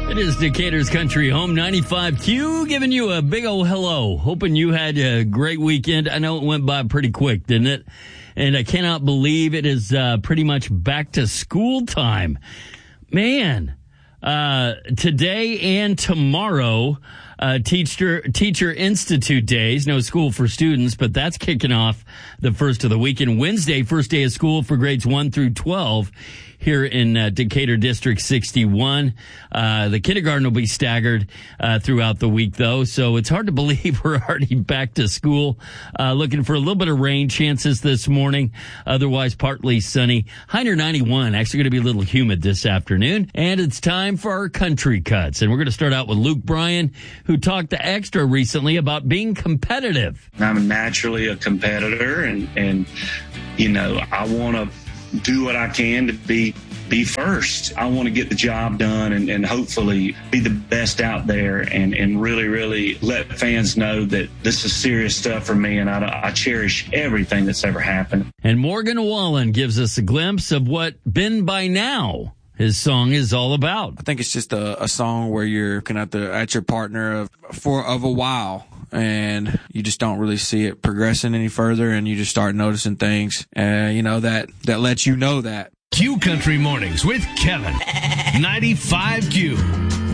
It is Decatur's Country Home 95Q, giving you a big old hello. Hoping you had a great weekend. I know it went by pretty quick, didn't it? And I cannot believe it is pretty much back to school time. Man, today and tomorrow, Teacher Institute days. No school for students, but that's kicking off the first of the weekend. Wednesday, first day of school for grades 1 through 12 here in Decatur District 61. The kindergarten will be staggered throughout the week, though, so it's hard to believe we're already back to school. Looking for a little bit of rain chances this morning, otherwise partly sunny. High near 91, actually going to be a little humid this afternoon. And it's time for our country cuts, and we're going to start out with Luke Bryan, who talked to Extra recently about being competitive. I'm naturally a competitor, and you know, I want to do what I can to be first. I want to get the job done and hopefully be the best out there and really let fans know that this is serious stuff for me, and I cherish everything that's ever happened. And Morgan Wallen gives us a glimpse of what Been By Now, his song, is all about. I think it's just a song where you're looking at your partner for a while, and you just don't really see it progressing any further, and you just start noticing things, that lets you know that. Q Country Mornings with Kevin. 95Q.